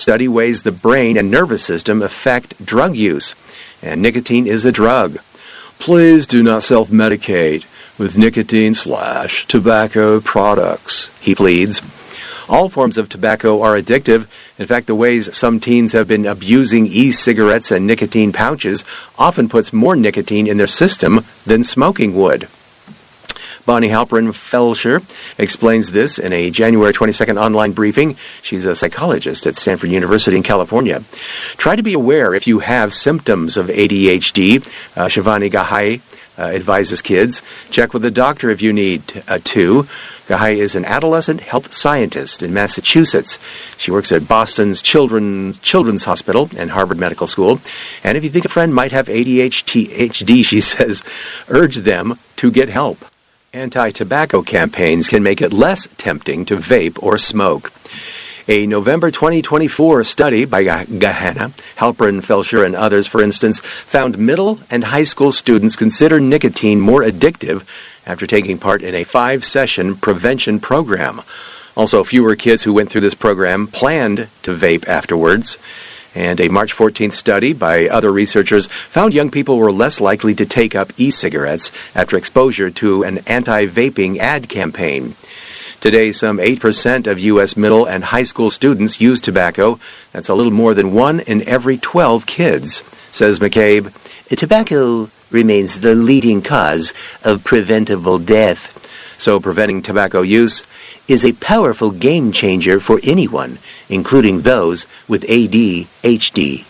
study ways the brain and nervous system affect drug use. And nicotine is a drug. Please do not self-medicate with nicotine/tobacco products, he pleads. All forms of tobacco are addictive. In fact, the ways some teens have been abusing e-cigarettes and nicotine pouches often puts more nicotine in their system than smoking would. Bonnie Halpern-Felsher explains this in a January 22nd online briefing. She's a psychologist at Stanford University in California. Try to be aware if you have symptoms of ADHD. Shivani Gahai advises kids. Check with a doctor if you need to. Gahai is an adolescent health scientist in Massachusetts. She works at Boston's Children's Hospital and Harvard Medical School. And if you think a friend might have ADHD, she says, urge them to get help. Anti-tobacco campaigns can make it less tempting to vape or smoke. A November 2024 study by Gahana, Halpern-Felsher, and others, for instance, found middle and high school students consider nicotine more addictive after taking part in a 5-session prevention program. Also, fewer kids who went through this program planned to vape afterwards. And a March 14th study by other researchers found young people were less likely to take up e-cigarettes after exposure to an anti-vaping ad campaign. Today, some 8% of U.S. middle and high school students use tobacco. That's a little more than 1 in every 12 kids, says McCabe. Tobacco remains the leading cause of preventable death. So preventing tobacco use is a powerful game changer for anyone, including those with ADHD.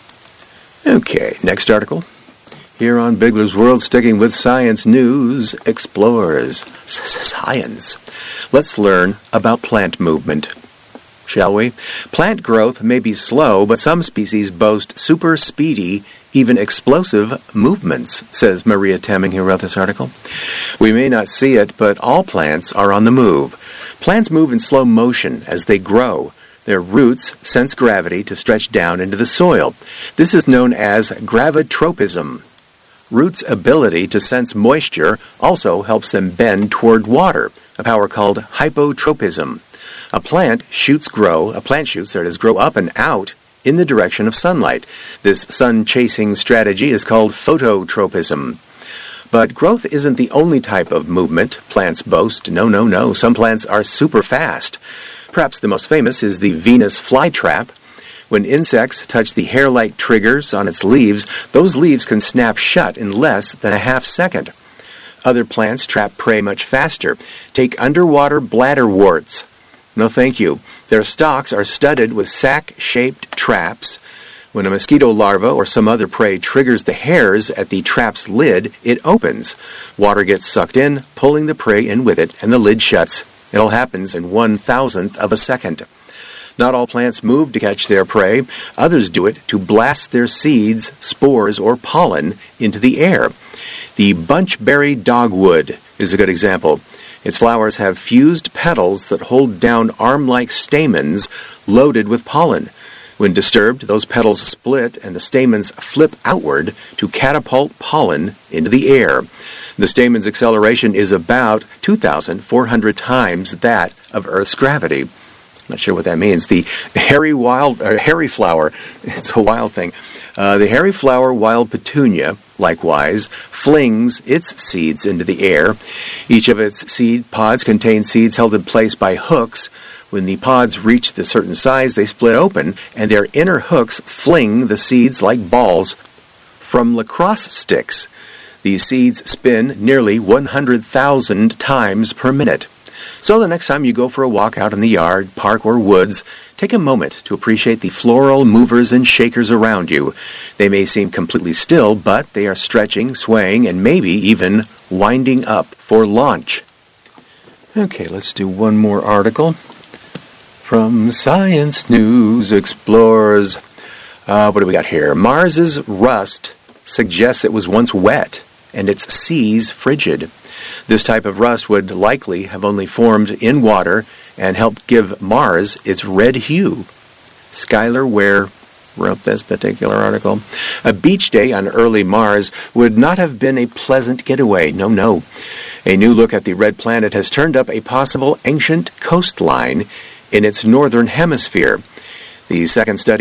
Okay, next article. Here on Bigler's World, sticking with science news, explores science. Let's learn about plant movement, shall we? Plant growth may be slow, but some species boast super speedy, even explosive movements, says Maria Temming, who wrote this article. We may not see it, but all plants are on the move. Plants move in slow motion as they grow. Their roots sense gravity to stretch down into the soil. This is known as gravitropism. Roots' ability to sense moisture also helps them bend toward water, a power called hypotropism. Plant shoots grow up and out in the direction of sunlight. This sun-chasing strategy is called phototropism. But growth isn't the only type of movement plants boast. No. Some plants are super fast. Perhaps the most famous is the Venus flytrap. When insects touch the hair-like triggers on its leaves, those leaves can snap shut in less than a half second. Other plants trap prey much faster. Take underwater bladderworts. No thank you. Their stalks are studded with sac-shaped traps. When a mosquito larva or some other prey triggers the hairs at the trap's lid, it opens. Water gets sucked in, pulling the prey in with it, and the lid shuts. It all happens in 1/1000th of a second. Not all plants move to catch their prey. Others do it to blast their seeds, spores, or pollen into the air. The bunchberry dogwood is a good example. Its flowers have fused petals that hold down arm-like stamens loaded with pollen. When disturbed, those petals split and the stamens flip outward to catapult pollen into the air. The stamen's acceleration is about 2,400 times that of Earth's gravity. Not sure what that means. The hairy flower, it's a wild thing. The hairy flower wild petunia, likewise, flings its seeds into the air. Each of its seed pods contains seeds held in place by hooks. When the pods reach the certain size, they split open, and their inner hooks fling the seeds like balls from lacrosse sticks. These seeds spin nearly 100,000 times per minute. So the next time you go for a walk out in the yard, park, or woods, take a moment to appreciate the floral movers and shakers around you. They may seem completely still, but they are stretching, swaying, and maybe even winding up for launch. Okay, let's do one more article. From Science News Explores. What do we got here? Mars's rust suggests it was once wet, and its seas frigid. This type of rust would likely have only formed in water and helped give Mars its red hue. Skylar Ware wrote this particular article. A beach day on early Mars would not have been a pleasant getaway. No. A new look at the red planet has turned up a possible ancient coastline in its northern hemisphere. The second study